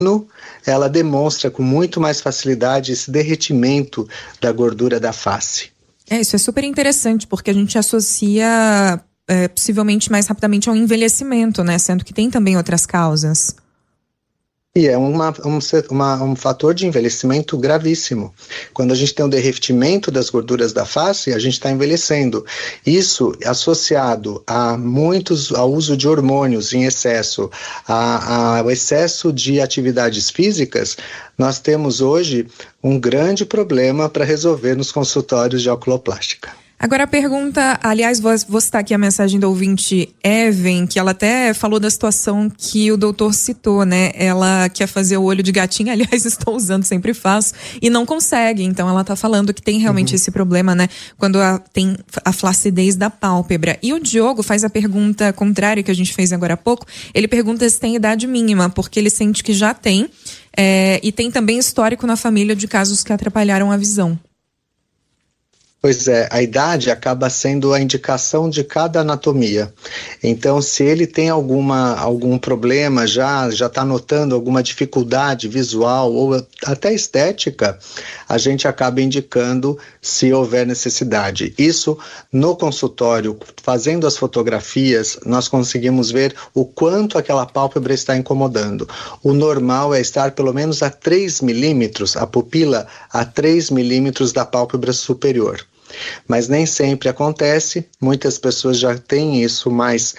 ela demonstra com muito mais facilidade esse derretimento da gordura da face. Isso é super interessante, porque a gente associa possivelmente mais rapidamente ao envelhecimento, né? Sendo que tem também outras causas. E é um fator de envelhecimento gravíssimo. Quando a gente tem um derretimento das gorduras da face, a gente está envelhecendo. Isso associado ao uso de hormônios em excesso, ao excesso de atividades físicas, nós temos hoje um grande problema para resolver nos consultórios de oculoplástica. Agora a pergunta, aliás, vou citar aqui a mensagem da ouvinte Evan, que ela até falou da situação que o doutor citou, né? Ela quer fazer o olho de gatinho, aliás, estou usando, sempre faço, e não consegue. Então ela tá falando que tem realmente esse problema, né? Quando tem a flacidez da pálpebra. E o Diogo faz a pergunta contrária que a gente fez agora há pouco. Ele pergunta se tem idade mínima, porque ele sente que já tem, e tem também histórico na família de casos que atrapalharam a visão. Pois é, a idade acaba sendo a indicação de cada anatomia. Então, se ele tem algum problema, já está notando alguma dificuldade visual ou até estética, a gente acaba indicando se houver necessidade. Isso, no consultório, fazendo as fotografias, nós conseguimos ver o quanto aquela pálpebra está incomodando. O normal é estar pelo menos a 3 milímetros, a pupila a 3 milímetros da pálpebra superior. Mas nem sempre acontece, muitas pessoas já têm isso mais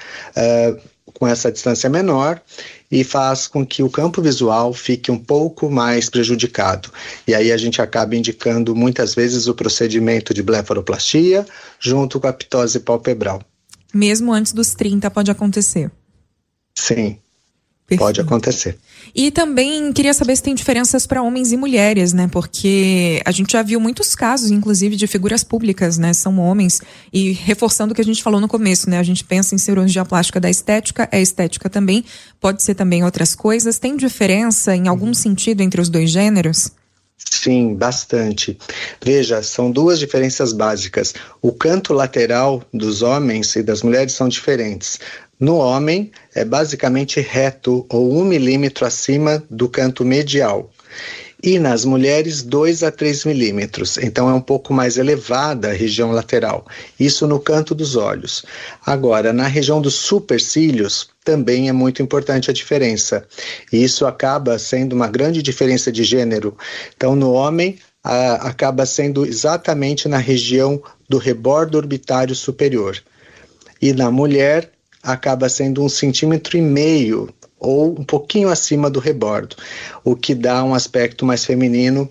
com essa distância menor e faz com que o campo visual fique um pouco mais prejudicado. E aí a gente acaba indicando muitas vezes o procedimento de blefaroplastia junto com a ptose palpebral. Mesmo antes dos 30 pode acontecer? Sim. Perfeito. Pode acontecer. E também queria saber se tem diferenças para homens e mulheres, né? Porque a gente já viu muitos casos, inclusive, de figuras públicas, né? São homens. E reforçando o que a gente falou no começo, né? A gente pensa em cirurgia plástica da estética, é estética também. Pode ser também outras coisas. Tem diferença em algum sentido entre os dois gêneros? Sim, bastante. Veja, são duas diferenças básicas. O canto lateral dos homens e das mulheres são diferentes. No homem, é basicamente reto ou 1 milímetro acima do canto medial. E nas mulheres, 2 a 3 milímetros. Então, é um pouco mais elevada a região lateral. Isso no canto dos olhos. Agora, na região dos supercílios, também é muito importante a diferença. E isso acaba sendo uma grande diferença de gênero. Então, no homem, acaba sendo exatamente na região do rebordo orbitário superior. E na mulher, acaba sendo 1,5 cm ou um pouquinho acima do rebordo, o que dá um aspecto mais feminino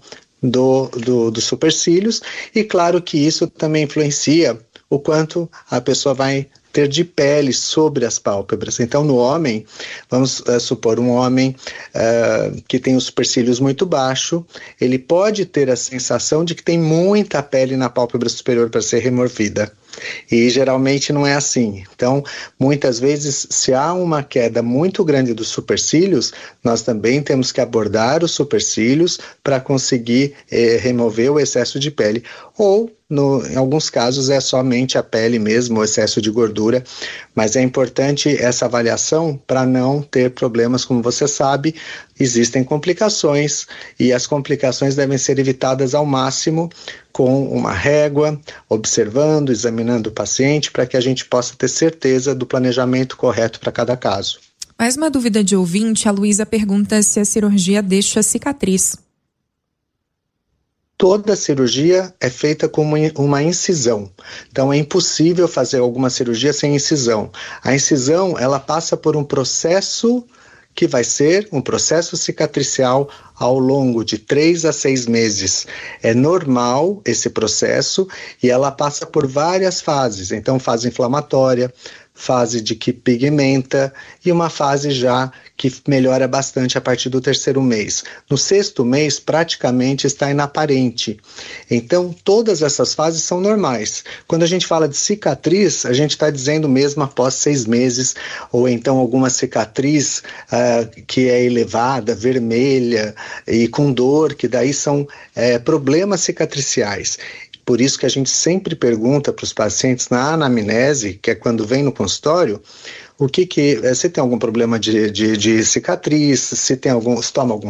dos supercílios, e claro que isso também influencia o quanto a pessoa vai ter de pele sobre as pálpebras. Então, no homem, vamos supor um homem que tem os supercílios muito baixo, ele pode ter a sensação de que tem muita pele na pálpebra superior para ser removida. E geralmente não é assim. Então, muitas vezes, se há uma queda muito grande dos supercílios, nós também temos que abordar os supercílios para conseguir remover o excesso de pele. Ou, em alguns casos, é somente a pele mesmo, o excesso de gordura. Mas é importante essa avaliação para não ter problemas, como você sabe. Existem complicações e as complicações devem ser evitadas ao máximo com uma régua, observando, examinando o paciente para que a gente possa ter certeza do planejamento correto para cada caso. Mais uma dúvida de ouvinte, a Luísa pergunta se a cirurgia deixa cicatriz. Toda cirurgia é feita com uma incisão. Então é impossível fazer alguma cirurgia sem incisão. A incisão, ela passa por um processo que vai ser um processo cicatricial ao longo de 3 a 6 meses. É normal esse processo e ela passa por várias fases. Então, fase inflamatória, fase de que pigmenta e uma fase já que melhora bastante a partir do 3º mês. No 6º mês, praticamente está inaparente. Então, todas essas fases são normais. Quando a gente fala de cicatriz, a gente está dizendo mesmo após 6 meses, ou então alguma cicatriz que é elevada, vermelha e com dor, que daí são problemas cicatriciais. Por isso que a gente sempre pergunta para os pacientes na anamnese, que é quando vem no consultório, se tem algum problema de cicatriz, se toma algum